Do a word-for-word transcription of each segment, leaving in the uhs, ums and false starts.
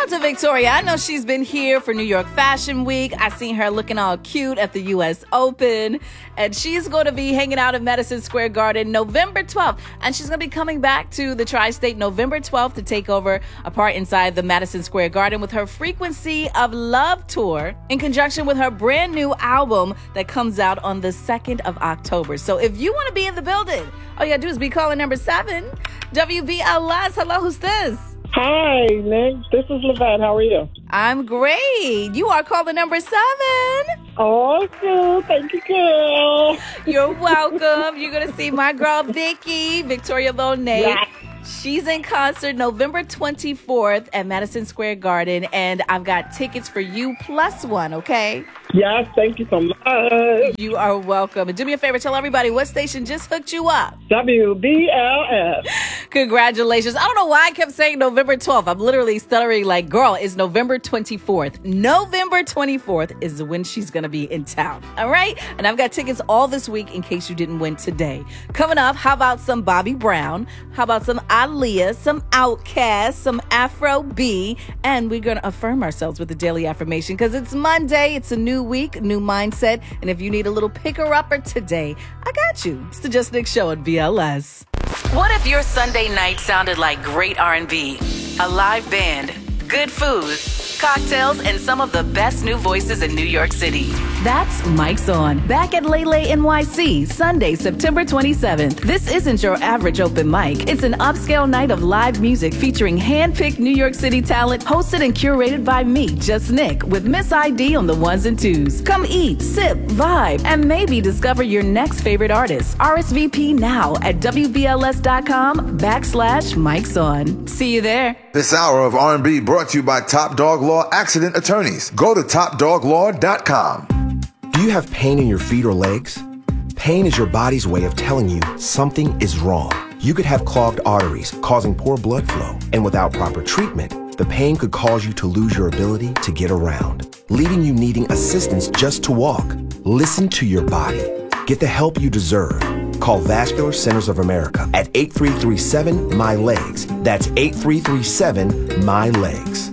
out to Victoria. I know she's been here for New York Fashion Week. I seen her looking all cute at the U S Open. And she's going to be hanging out at Madison Square Garden November twelfth. And she's going to be coming back to the Tri-State November twelfth to take over a part inside the Madison Square Garden with her Frequency of Love tour in conjunction with her brand new album that comes out on the second of October. So if you want to be in the building, all you got to do is be calling number seven. W B L S. Hello, who's this? Hi, Nick. This is Lavette. How are you? I'm great. You are caller number seven. Awesome. Thank you, girl. You're welcome. You're going to see my girl, Vicky, Victoria Bonet. Yes. She's in concert November twenty-fourth at Madison Square Garden, and I've got tickets for you plus one, okay? Yes, thank you so much. You are welcome. And do me a favor, tell everybody what station just hooked you up. W B L S. Congratulations. I don't know why I kept saying November twelfth. I'm literally stuttering like, girl, it's November twenty-fourth. November twenty-fourth is when she's going to be in town. All right? And I've got tickets all this week in case you didn't win today. Coming up, how about some Bobby Brown? How about some Aaliyah, some Outkast, some Afro B? And we're going to affirm ourselves with the daily affirmation because it's Monday. It's a new week, new mindset. And if you need a little picker-upper today, I got you. It's the Just Nick Show at B L S. What if your Sunday night sounded like great R and B, a live band, good food, cocktails, and some of the best new voices in New York City? That's Mike's On, back at Lele N Y C, Sunday, September twenty-seventh. This isn't your average open mic. It's an upscale night of live music featuring hand-picked New York City talent, hosted and curated by me, Just Nick, with Miss I D on the ones and twos. Come eat, sip, vibe, and maybe discover your next favorite artist. R S V P now at W B L S dot com backslash Mike's On. See you there. This hour of R and B brought to you by Top Dog Law Accident Attorneys. Go to top dog law dot com. Do you have pain in your feet or legs? Pain is your body's way of telling you something is wrong. You could have clogged arteries, causing poor blood flow. And without proper treatment, the pain could cause you to lose your ability to get around, leaving you needing assistance just to walk. Listen to your body. Get the help you deserve. Call Vascular Centers of America at eight three three seven, M Y L E G S. That's eight three three seven, M Y L E G S.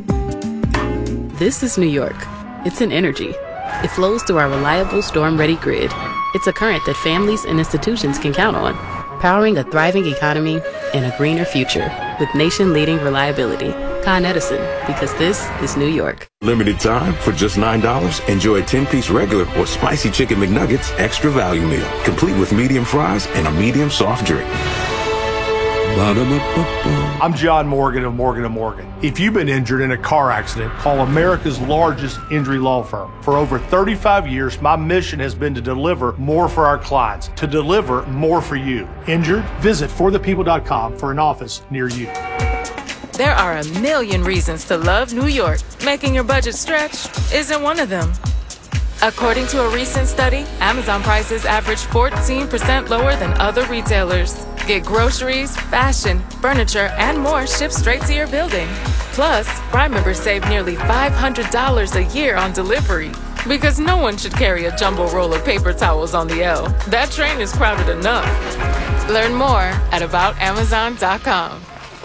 This is New York. It's an energy. It flows through our reliable storm-ready grid. It's a current that families and institutions can count on, powering a thriving economy and a greener future with nation-leading reliability. Con Edison, because this is New York. Limited time for just nine dollars. Enjoy a ten-piece regular or spicy chicken McNuggets extra value meal, complete with medium fries and a medium soft drink. I'm John Morgan of Morgan and Morgan. If you've been injured in a car accident, call America's largest injury law firm. For over thirty-five years, my mission has been to deliver more for our clients, to deliver more for you. Injured? Visit for the people dot com for an office near you. There are a million reasons to love New York. Making your budget stretch isn't one of them. According to a recent study, Amazon prices average fourteen percent lower than other retailers. Get groceries, fashion, furniture, and more shipped straight to your building. Plus, Prime members save nearly five hundred dollars a year on delivery. Because no one should carry a jumbo roll of paper towels on the L. That train is crowded enough. Learn more at about amazon dot com.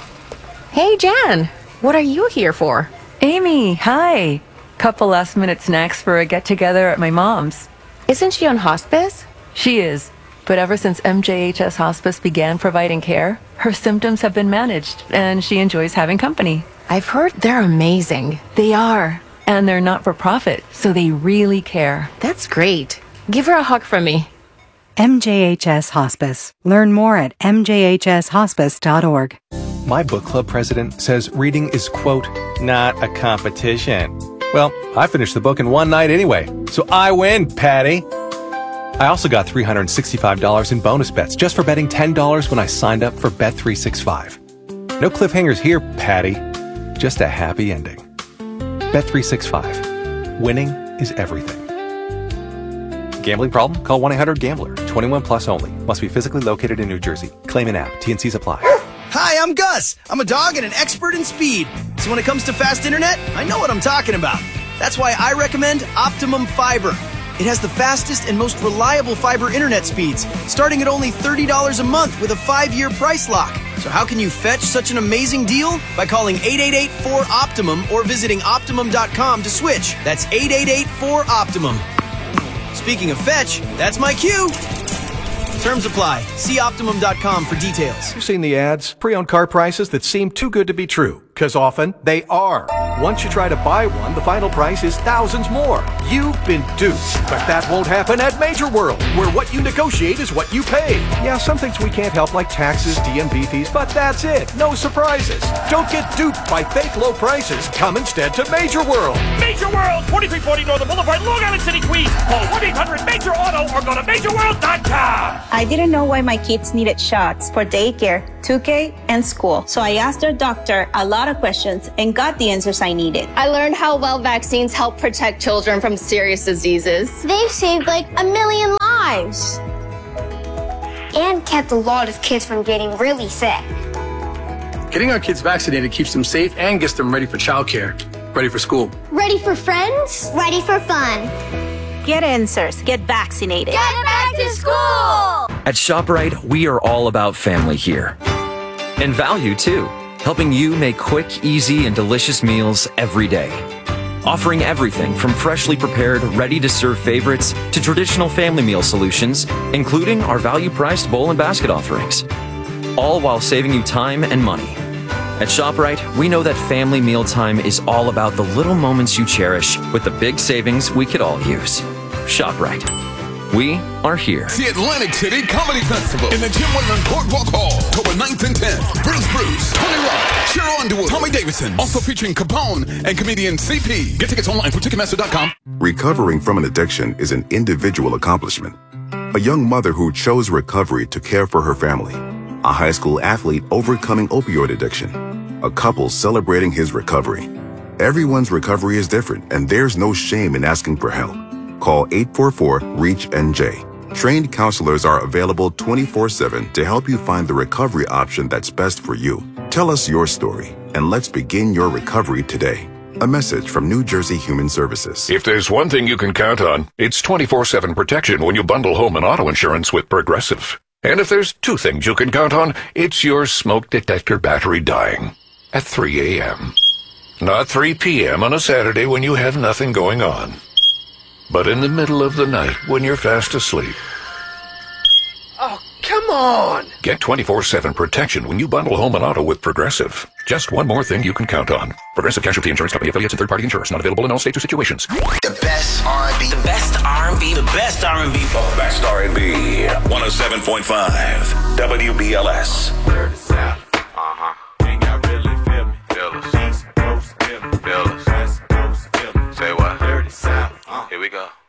Hey, Jan. What are you here for? Amy, hi. Couple last minute snacks for a get-together at my mom's. Isn't she on hospice? She is. But ever since M J H S Hospice began providing care, her symptoms have been managed, and she enjoys having company. I've heard they're amazing. They are. And they're not for profit, so they really care. That's great. Give her a hug from me. M J H S Hospice. Learn more at m j h s hospice dot org. My book club president says reading is, quote, not a competition. Well, I finished the book in one night anyway, so I win, Patty. I also got three hundred sixty-five dollars in bonus bets just for betting ten dollars when I signed up for Bet three sixty-five. No cliffhangers here, Patty. Just a happy ending. Bet three sixty-five. Winning is everything. Gambling problem? Call one eight hundred gambler. twenty-one plus only. Must be physically located in New Jersey. Claim an app. T and Cs apply. Hi, I'm Gus. I'm a dog and an expert in speed. So when it comes to fast internet, I know what I'm talking about. That's why I recommend Optimum Fiber. It has the fastest and most reliable fiber internet speeds, starting at only thirty dollars a month with a five-year price lock. So how can you fetch such an amazing deal? By calling eight eight eight, four, OPTIMUM or visiting Optimum dot com to switch. That's eight eight eight, four, OPTIMUM. Speaking of fetch, that's my cue. Terms apply. See Optimum dot com for details. You've seen the ads. Pre-owned car prices that seem too good to be true. Because often, they are. Once you try to buy one, the final price is thousands more. You've been duped. But that won't happen at Major World, where what you negotiate is what you pay. Yeah, some things we can't help, like taxes, D M V fees, but that's it. No surprises. Don't get duped by fake low prices. Come instead to Major World. Major World, forty-three forty Northern Boulevard, Long Island City, Queens. Call one eight hundred major auto or go to major world dot com. I didn't know why my kids needed shots for daycare, two K, and school. So I asked their doctor a lot of questions and got the answers I needed. I learned how well vaccines help protect children from serious diseases. They've saved like a million lives. And kept a lot of kids from getting really sick. Getting our kids vaccinated keeps them safe and gets them ready for childcare, ready for school. Ready for friends? Ready for fun. Get answers. Get vaccinated. Get back to school! At ShopRite, we are all about family here. And value, too. Helping you make quick, easy, and delicious meals every day. Offering everything from freshly prepared, ready-to-serve favorites to traditional family meal solutions, including our value-priced bowl and basket offerings. All while saving you time and money. At ShopRite, we know that family mealtime is all about the little moments you cherish with the big savings we could all use. ShopRite. We are here. The Atlantic City Comedy Festival in the Jim Wonderland Boardwalk Hall, October ninth and tenth. Bruce Bruce, Tony Rock, Cheryl Underwood, Tommy Davidson, also featuring Capone and comedian C P. Get tickets online through Ticketmaster dot com. Recovering from an addiction is an individual accomplishment. A young mother who chose recovery to care for her family. A high school athlete overcoming opioid addiction. A couple celebrating his recovery. Everyone's recovery is different, and there's no shame in asking for help. Call eight four four, REACH N J. Trained counselors are available twenty-four seven to help you find the recovery option that's best for you. Tell us your story, and let's begin your recovery today. A message from New Jersey Human Services. If there's one thing you can count on, it's twenty-four seven protection when you bundle home and auto insurance with Progressive. And if there's two things you can count on, it's your smoke detector battery dying at three a.m. Not three p.m. on a Saturday when you have nothing going on, but in the middle of the night when you're fast asleep. Oh, come on! Get twenty-four seven protection when you bundle home and auto with Progressive. Just one more thing you can count on. Progressive Casualty Insurance Company affiliates and third-party insurers. Not available in all states or situations. The best R and B. The best R and B. The best R and B. The best R and B. one oh seven point five W B L S. Dirty South. Uh-huh. Can y'all really feel me? Feel us. East Coast, feel me. Feel us. West Coast, feel me. Say what? Dirty South. Uh. Here we go.